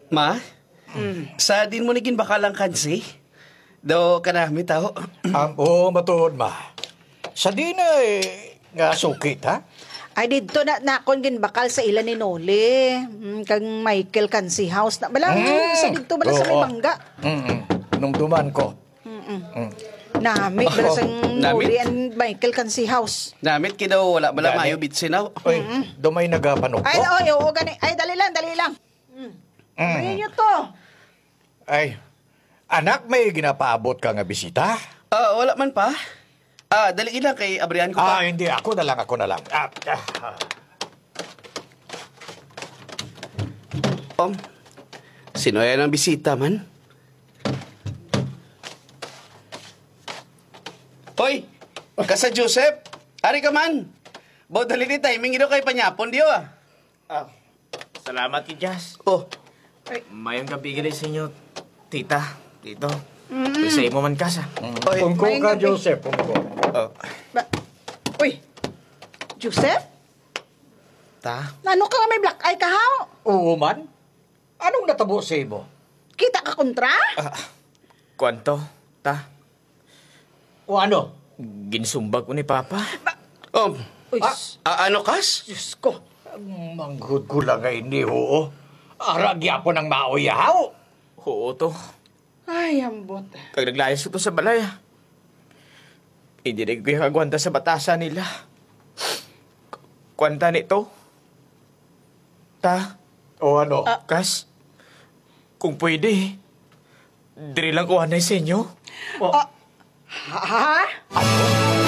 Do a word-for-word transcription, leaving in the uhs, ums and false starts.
Ma? Sa din mo naging bakalang kansi? Do kanami tao. Um, oo, matuod ma. Sa di na eh, nga sukit ha? Ay, dito na nakon gin bakal sa ilan ni Noli. Mm, kag Michael Kansi House na. Bala, Mm. sa dito bala sa may Oo. mangga. Mm-mm. Nung duman ko. Nami, bala sa Namit. Noli and Michael Kansi House. Namit kidaw wala bala Gani. mayo bitsinaw. Oy, dumay nagapanok Ay, ko. oy, oo, gani. Ay, dali lang, dali lang. Mm. Bigyan niyo to. Ay, anak, may ginapaabot ka nga bisita? Ah, wala man pa. Ah, dali ilang kay abrihan ko Ah, pa. hindi. Ako na lang, ako na lang. Ah, ah, ah. Om, sino yan ang bisita man? Hoy, kasa Joseph, ari ka man. Baw dali ni timing ito kay panyapon diyo ah. Ah, salamat kay Jazz. Oh, Mayong gabi gali sa inyo, tita, tito. Mm. Sa imo man kasa. oy. Pungko may ka, gabi. Joseph. Pungko. Oh. Ba Uy, Joseph? Ta? Ano ka nga may black eye ka, ha? Oo man. Anong natabo sa imo? Kita ka kontra? Kwanto, ta? O ano? Ginsumbag ko ni Papa. Om, Uy, Ah. ah, ano kas? Diyos ko. Manghud ko lang nga ini, oo. Aragya po ng maoyahaw. Oo to. Ay, ambot. Kag naglayas ko to sa balay. ah. Hindi na ko kagwanta sa batasan nila. Kwanta nito? Ta? O ano? Kas? Kung pwede, diri lang ko anay sa inyo. O, Ha? ano?